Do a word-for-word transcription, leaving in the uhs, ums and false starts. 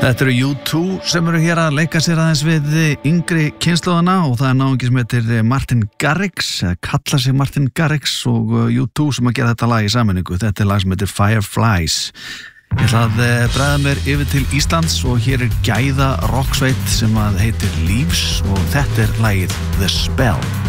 Þetta eru U two sem eru hér að leika sér aðeins við yngri kynslóðana og það er náungi sem heitir Martin Garrix, eða kalla sig Martin Garrix og U two sem að gera þetta lag í sammenningu. Þetta er lag sem heitir Fireflies. Ég ætla að bregða mér yfir til Íslands og hér er gæða rocksveit sem að heitir Leaves og þetta er lagið The Spell.